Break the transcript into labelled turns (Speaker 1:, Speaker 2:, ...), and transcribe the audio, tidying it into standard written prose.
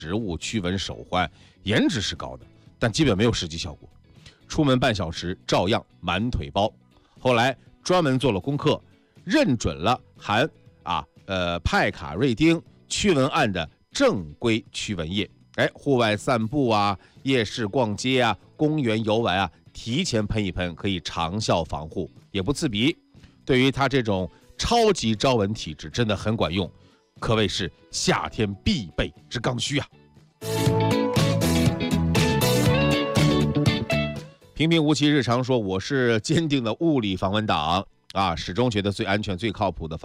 Speaker 1: 植物驱蚊手环，颜值是高的，但基本没有实际效果。出门半小时照样满腿包。后来专门做了功课，认准了含派卡瑞丁驱蚊胺的正规驱蚊液。户外散步啊，夜市逛街啊，公园游玩啊，提前喷一喷，可以长效防护，也不刺鼻。对于他这种超级招蚊体质，真的很管用，可谓是夏天必备之刚需啊。平平无奇日常说，我是坚定的物理防蚊党啊，始终觉得最安全、最靠谱的